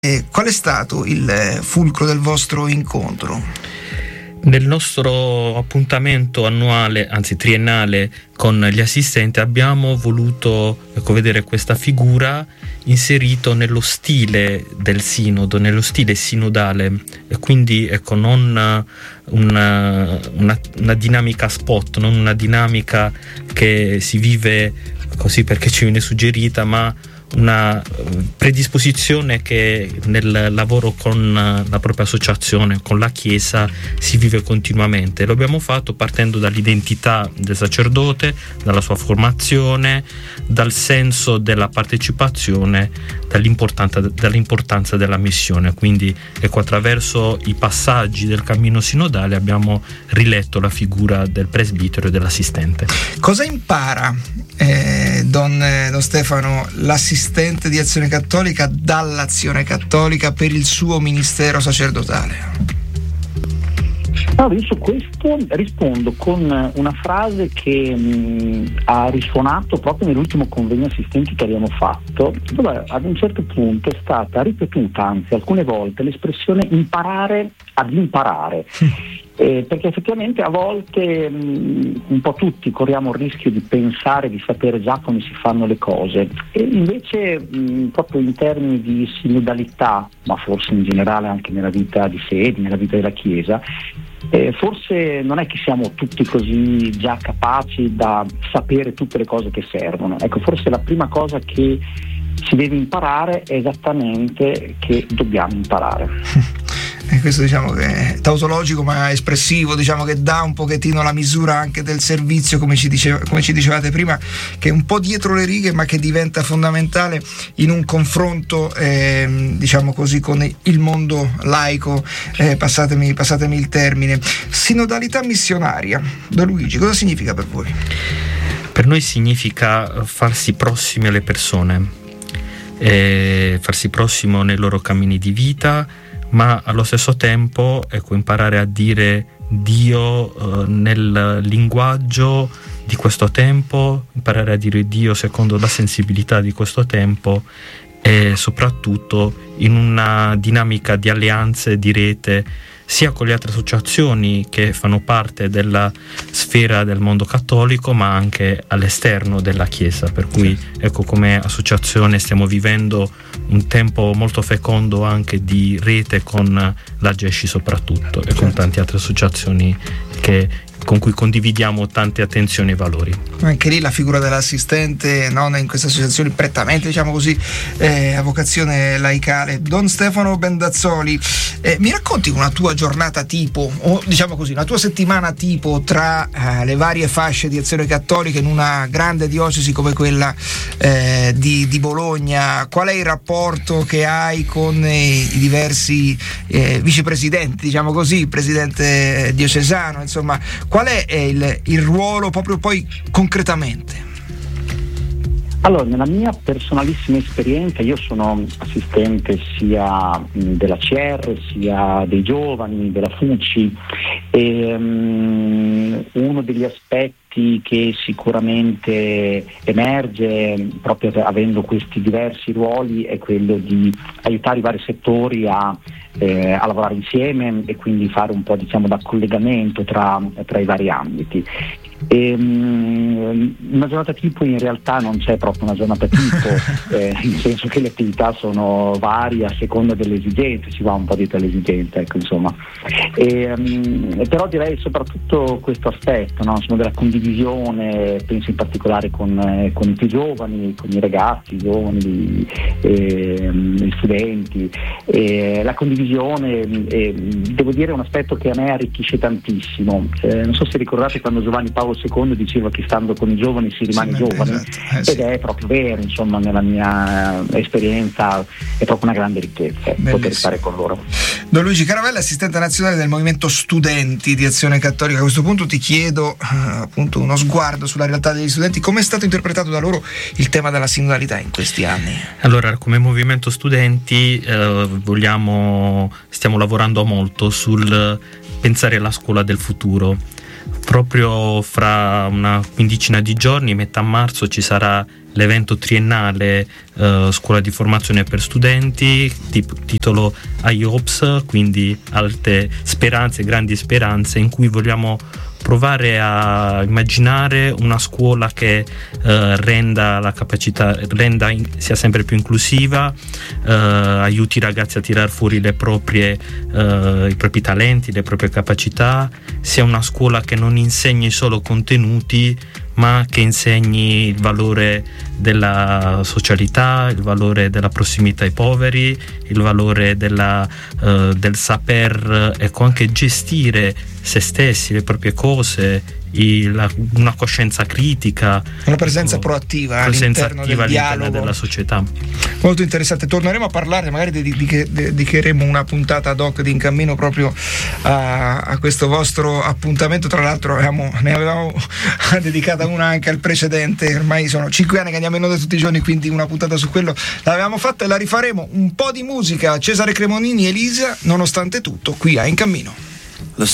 Qual è stato il fulcro del vostro incontro? Nel nostro appuntamento annuale, anzi triennale, con gli assistenti abbiamo voluto vedere questa figura inserito nello stile del sinodo, nello stile sinodale, e quindi non una dinamica spot, non una dinamica che si vive così perché ci viene suggerita, ma una predisposizione che nel lavoro con la propria associazione, con la Chiesa, si vive continuamente. Lo abbiamo fatto partendo dall'identità del sacerdote, dalla sua formazione, dal senso della partecipazione, dall'importanza della missione. Quindi attraverso i passaggi del cammino sinodale abbiamo riletto la figura del presbitero e dell'assistente. Cosa impara Don Stefano, l'assistente di Azione Cattolica, dall'Azione Cattolica per il suo ministero sacerdotale? Allora, io su questo rispondo con una frase che ha risuonato proprio nell'ultimo convegno assistenti che abbiamo fatto, dove ad un certo punto è stata ripetuta, anzi alcune volte, l'espressione imparare ad imparare. Perché effettivamente a volte un po' tutti corriamo il rischio di pensare di sapere già come si fanno le cose, e invece proprio in termini di sinodalità, ma forse in generale anche nella vita di fede, nella vita della Chiesa, forse non è che siamo tutti così già capaci da sapere tutte le cose che servono. Ecco, forse la prima cosa che si deve imparare è esattamente che dobbiamo imparare. Questo diciamo che è tautologico ma espressivo, diciamo che dà un pochettino la misura anche del servizio, come ci dicevate prima, che è un po' dietro le righe ma che diventa fondamentale in un confronto diciamo così con il mondo laico, passatemi il termine. Sinodalità missionaria, Don Luigi, cosa significa per voi? Per noi significa farsi prossimi alle persone, farsi prossimo nei loro cammini di vita, ma allo stesso tempo imparare a dire Dio nel linguaggio di questo tempo, imparare a dire Dio secondo la sensibilità di questo tempo, e soprattutto in una dinamica di alleanze, di rete, sia con le altre associazioni che fanno parte della sfera del mondo cattolico, ma anche all'esterno della Chiesa. Per cui come associazione stiamo vivendo un tempo molto fecondo anche di rete con la GESCI soprattutto, e con tante altre associazioni con cui condividiamo tante attenzioni e valori. Anche lì la figura dell'assistente, non in queste associazioni prettamente, diciamo così, a vocazione laicale. Don Stefano Bendazzoli, mi racconti una tua giornata tipo, o diciamo così, una tua settimana tipo tra le varie fasce di Azione Cattolica in una grande diocesi come quella di Bologna? Qual è il rapporto che hai con i diversi vicepresidenti, diciamo così, presidente diocesano, insomma, qual è il ruolo proprio poi concretamente? Allora, nella mia personalissima esperienza, io sono assistente sia della CR sia dei giovani, della FUCI, e uno degli aspetti che sicuramente emerge proprio avendo questi diversi ruoli è quello di aiutare i vari settori a lavorare insieme e quindi fare un po', diciamo, da collegamento tra i vari ambiti. Una giornata tipo in realtà non c'è proprio una giornata tipo, nel senso che le attività sono varie a seconda delle esigenze, si va un po' dietro alle esigenze, ecco, insomma. Però direi soprattutto questo aspetto, no? Insomma, della condivisione, penso in particolare con i più giovani, con i ragazzi, i giovani, gli studenti, la condivisione, devo dire, è un aspetto che a me arricchisce tantissimo. Non so se ricordate quando Giovanni Paolo II diceva che stando con i giovani si rimane giovani, esatto, ed è proprio vero, insomma, nella mia esperienza è proprio una grande ricchezza poter stare con loro. Don Luigi Caravella, assistente nazionale del movimento studenti di Azione Cattolica, a questo punto ti chiedo appunto uno sguardo sulla realtà degli studenti. Come è stato interpretato da loro il tema della sinodalità in questi anni? Allora, come movimento studenti stiamo lavorando molto sul pensare alla scuola del futuro. Proprio fra una quindicina di giorni, metà marzo, ci sarà l'evento triennale Scuola di formazione per studenti, titolo IOPS, quindi alte speranze, grandi speranze, in cui vogliamo provare a immaginare una scuola che sia sempre più inclusiva, aiuti i ragazzi a tirar fuori i propri talenti, le proprie capacità, sia una scuola che non insegni solo contenuti, ma che insegni il valore della socialità, il valore della prossimità ai poveri, il valore del saper, ecco, anche gestire se stessi, le proprie cose, una coscienza critica, una presenza proattiva all'interno del dialogo della società. Molto interessante. Torneremo a parlare, magari dedicheremo una puntata ad hoc di In Cammino proprio a questo vostro appuntamento. Tra l'altro ne avevamo dedicata una anche al precedente, ormai sono 5 anni che andiamo in onda tutti i giorni, quindi una puntata su quello l'avevamo fatta e la rifaremo. Un po' di musica, Cesare Cremonini, Elisa, Nonostante tutto, qui a In Cammino.